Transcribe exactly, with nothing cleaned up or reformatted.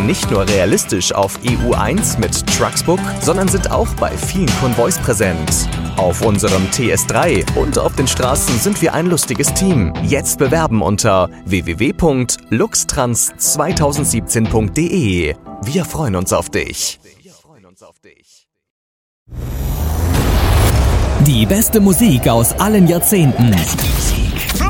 nicht nur realistisch auf E U eins mit Trucksbook, sondern sind auch bei vielen Konvois präsent. Auf unserem T S drei und auf den Straßen sind wir ein lustiges Team. Jetzt bewerben unter w w w punkt luxtrans zweitausendsiebzehn punkt de. Wir freuen uns auf dich. Die beste Musik aus allen Jahrzehnten.